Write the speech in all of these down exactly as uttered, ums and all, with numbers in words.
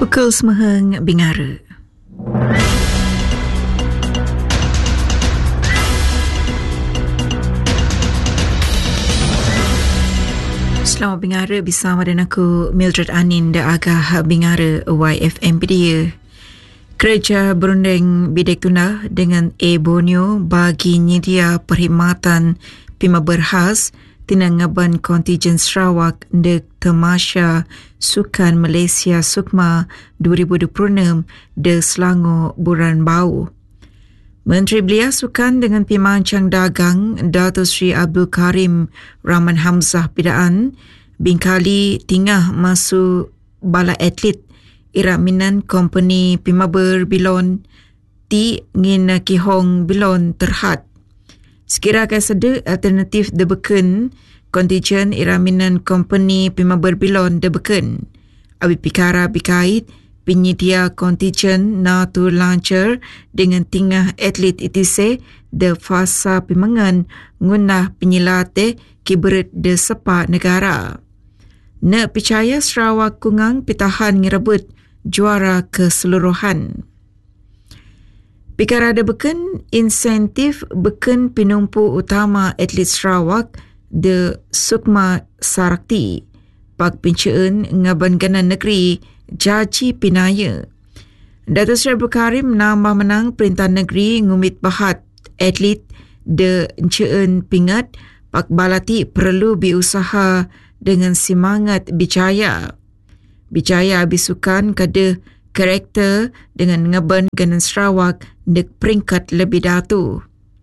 Pukul semeheng Bingara. Selamat Bingara bersama dengan aku Mildred Anin da Agah Bingara Y F M Pedia. Kerja berunding bidek tuna dengan A Borneo bagi nyedia perkhidmatan pima berhas tina ngaban kontijen Sarawak dek Tamasya Sukan Malaysia Sukma dua ribu dua puluh enam de Selangor Buran Bau. Menteri Belia Sukan dengan Pemancang Dagang Dato' Sri Abdul Karim Rahman Hamzah Pidaan bingkali tingah masuk bala atlet iraminan company Pimaber Bilon ti ngin kihong Bilon terhad. Sekira kasada alternatif debeken kontijen iraminan company Pimaber Bilon debeken. Abi pikara bikait penyedia kontijen na tu lancar dengan tingah atlet itise de fasa pimangan ngunah penyelate kiberet de sepak negara. Na percaya Sarawak kungang pitahan ngerebut juara keseluruhan. Pikara de beken insentif beken penumpu utama atlet Sarawak de Sukma Sarakti pak pinceen ngaban ganan negeri Jaji Pinaya. Dato' Sri Abdul Karim nambah menang Perintah Negeri ngumit bahat atlet de enceen pingat pak balati perlu biusaha dengan semangat bicaya. Bicaya bisukan kada karakter dengan ngaban ganan Sarawak dek peringkat lebih datu.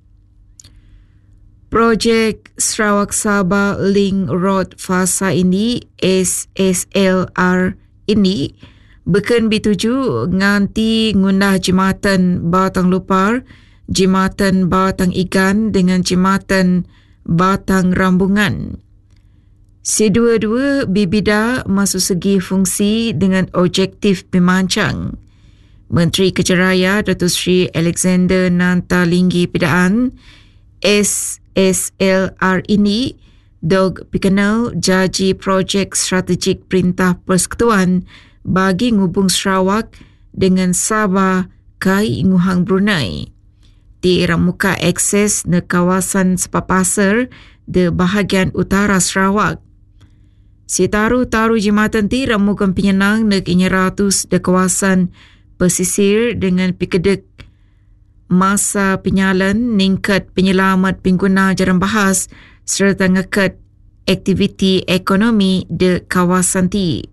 Projek Sarawak Sabah Link Road fasa ini S S L R ini beken bituju nganti ngunah jematan Batang Lupar, jematan Batang Igan dengan jematan Batang Rambungan. Sedua-dua bibida masuk segi fungsi dengan objektif pemancang. Menteri Kejaraya Dato' Sri Alexander Nantalinggi Pidaan S S L R ini dog pikenal jaji projek strategik Perintah Persekutuan bagi ngubung Sarawak dengan Sabah kai nguhang Brunei. Di ramuka akses ne kawasan Sepapasar de bahagian utara Sarawak. Si taru-taru jematan ti ramukan penyenang nek inya ratus de kawasan pesisir dengan pikedek masa penyalan ningkat penyelamat pengguna jaran bahas serta ngakat aktiviti ekonomi de kawasan ti.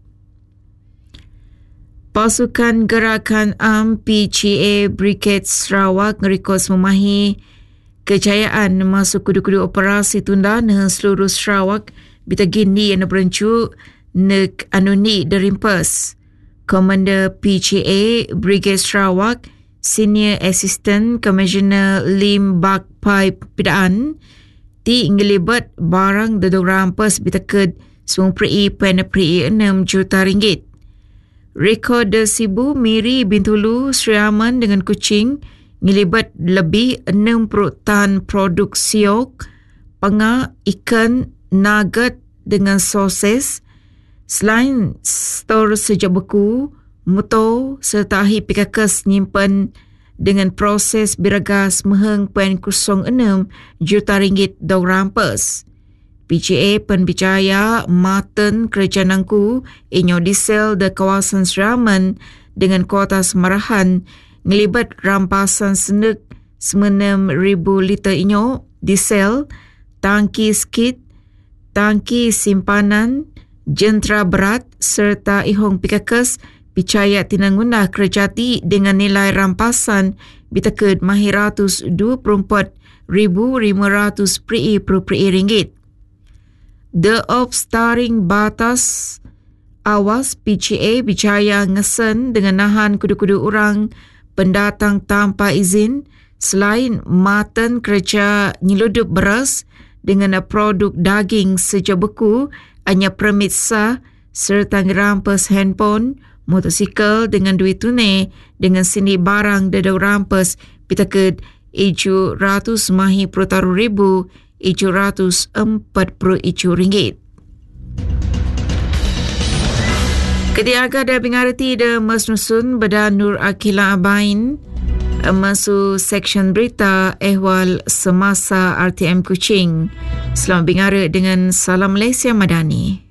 Pasukan Gerakan Am P G A Brigade Sarawak ngerikos memahi kejayaan masuk kudu-kudu operasi tunda dengan seluruh Sarawak bitagin ni yang berencuk nek anuni derimpas. Komander P G A Brigade Sarawak Senior Assistant Commissioner Lim Bak Pai Pidaan ti ngelibat barang dedong rampas bitaked sembilan puluh enam juta ringgit. Rekod de Sibu Miri Bintulu Sri Aman dengan Kuching ngelibat lebih enam puluh tan produk siok, panga, ikan, nugget dengan sosis. Selain stor sejak beku, muto serta ahi pikakas nyimpan dengan proses biragas meheng poin kosong enam juta ringgit dong rampas. P G A penbijaya maten kerja nangku inyo diesel de kawasan Seraman dengan kuota semarahan ngelibat rampasan senek semenam ribu liter inyo diesel, tangki skid, tangki simpanan, jentera berat serta ihong pikakas percaya tinangunah kerjati dengan nilai rampasan bitaked mahiratus dua puluh empat ribu lima ratus peri per ringgit. The Obstaring Batas Awas P G A bijaya ngesen dengan nahan kudu-kudu orang pendatang tanpa izin selain maten kerja nyeludup beras dengan produk daging sejak beku hanya permit sah serta ngerampas handphone, motosikal dengan duit tunai dengan sini barang dadau rampas pitaked tujuh ratus mahi perutaru ribu tujuh ratus empat puluh ringgit. Kedia agak ada bingarati de mesnusun beda Nur Akila Abain masuk seksyen berita ehwal semasa R T M Kuching. Selamat bingar dengan Salam Malaysia Madani.